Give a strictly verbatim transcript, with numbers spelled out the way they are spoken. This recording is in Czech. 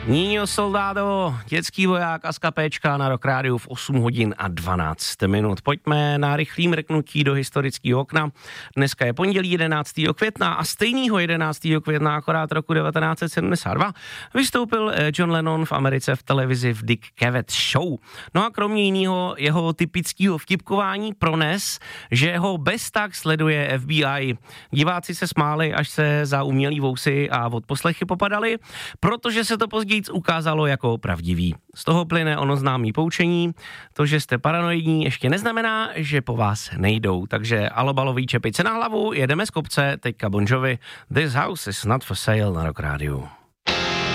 Niño Soldado, dětský voják a skapéčka na Rock Rádiu v osm hodin a dvanáct minut. Pojďme na rychlým mrknutí do historického okna. Dneska je pondělí jedenáctého května a stejného jedenáctého května akorát roku devatenáct set sedmdesát dva vystoupil John Lennon v Americe v televizi v Dick Cavett Show. No a kromě jiného jeho typického vtipkování prones, že ho bez tak sleduje F B I. Diváci se smáli, až se za umělý vousy a odposlechy popadali, protože se to později ukázalo jako pravdivý. Z toho plyne ono známý poučení. To, že jste paranoidní, ještě neznamená, že po vás nejdou. Takže alobalový čepice na hlavu, jedeme z kopce, teďka Bon Jovi. This house is not for sale na Rock Rádiu.